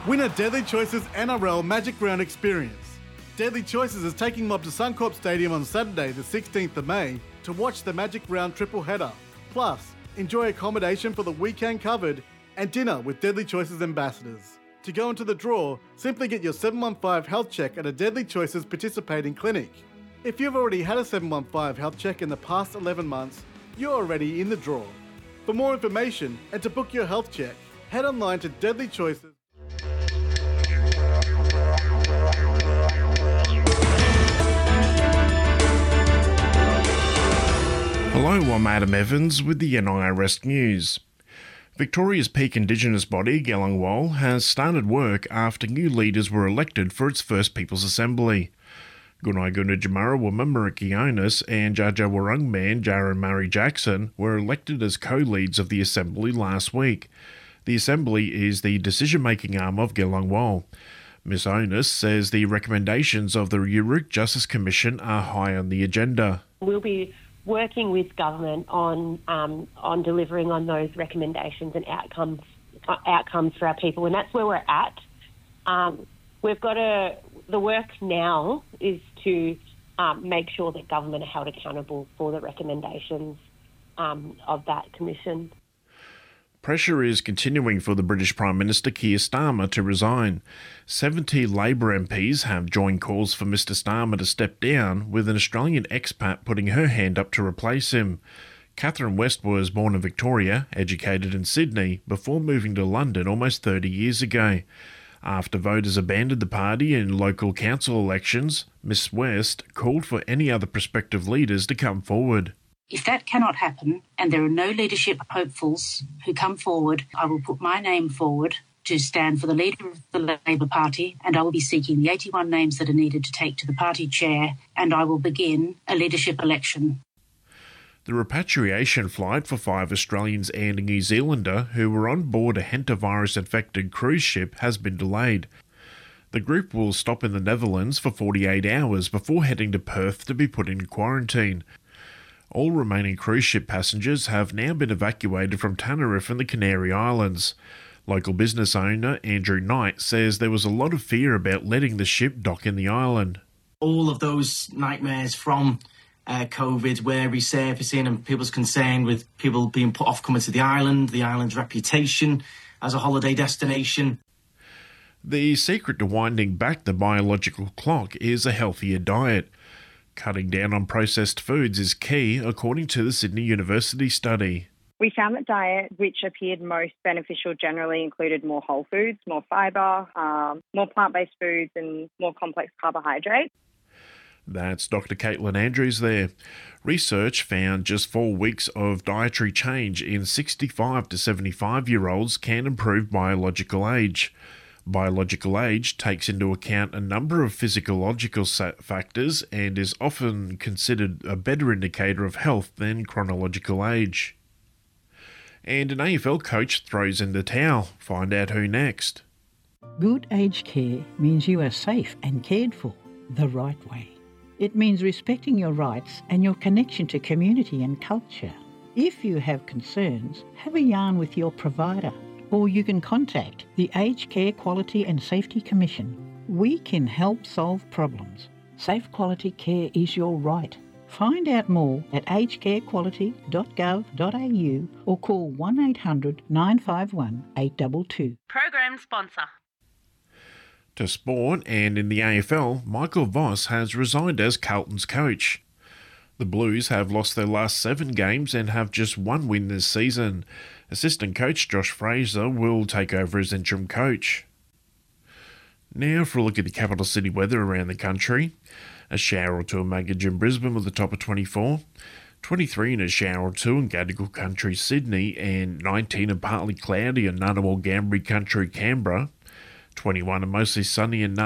Win a Deadly Choices NRL Magic Round experience. Deadly Choices is taking Mob to Suncorp Stadium on Saturday the 16th of May to watch the Magic Round triple header. Plus, enjoy accommodation for the weekend covered and dinner with Deadly Choices ambassadors. To go into the draw, simply get your 715 health check at a Deadly Choices participating clinic. If you've already had a 715 health check in the past 11 months, you're already in the draw. For more information and to book your health check, head online to Deadly Choices. Hello, I'm Adam Evans with the NIRS News. Victoria's peak Indigenous body, Gelungwal, has started work after new leaders were elected for its first People's Assembly. Gunai Gunajamara Wamamuriki Onus and Jaja Warungman Jaron Murray Jackson were elected as co-leads of the Assembly last week. The Assembly is the decision-making arm of Gelungwal. Ms Onus says the recommendations of the Uruk Justice Commission are high on the agenda. We'll be working with government on delivering on those recommendations and outcomes for our people, and that's where we're at. The work now is to make sure that government are held accountable for the recommendations of that commission. Pressure is continuing for the British Prime Minister Keir Starmer to resign. 70 Labor MPs have joined calls for Mr Starmer to step down, with an Australian expat putting her hand up to replace him. Catherine West was born in Victoria, educated in Sydney, before moving to London almost 30 years ago. After voters abandoned the party in local council elections, Ms West called for any other prospective leaders to come forward. If that cannot happen and there are no leadership hopefuls who come forward, I will put my name forward to stand for the leader of the Labor Party, and I will be seeking the 81 names that are needed to take to the party chair, and I will begin a leadership election. The repatriation flight for 5 Australians and a New Zealander who were on board a hantavirus-infected cruise ship has been delayed. The group will stop in the Netherlands for 48 hours before heading to Perth to be put in quarantine. All remaining cruise ship passengers have now been evacuated from Tenerife and the Canary Islands. Local business owner Andrew Knight says there was a lot of fear about letting the ship dock in the island. All of those nightmares from COVID were resurfacing, and people's concern with people being put off coming to the island's reputation as a holiday destination. The secret to winding back the biological clock is a healthier diet. Cutting down on processed foods is key, according to the Sydney University study. We found that diet which appeared most beneficial generally included more whole foods, more fibre, more plant-based foods and more complex carbohydrates. That's Dr. Caitlin Andrews there. Research found just 4 weeks of dietary change in 65 to 75-year-olds can improve biological age. Biological age takes into account a number of physiological factors and is often considered a better indicator of health than chronological age. And an AFL coach throws in the towel. Find out who next. Good aged care means you are safe and cared for the right way. It means respecting your rights and your connection to community and culture. If you have concerns, have a yarn with your provider, or you can contact the Aged Care Quality and Safety Commission. We can help solve problems. Safe quality care is your right. Find out more at agedcarequality.gov.au or call 1800 951 822. Program sponsor. To sport, and in the AFL, Michael Voss has resigned as Carlton's coach. The Blues have lost their last 7 games and have just 1 win this season. Assistant coach Josh Fraser will take over as interim coach. Now for a look at the capital city weather around the country. A shower or 2 in Magidge in Brisbane with a top of 24. 23 and a shower or 2 in Gadigal Country, Sydney, and 19 and partly cloudy in Ngunnawal Gambri Country, Canberra. 21 and mostly sunny in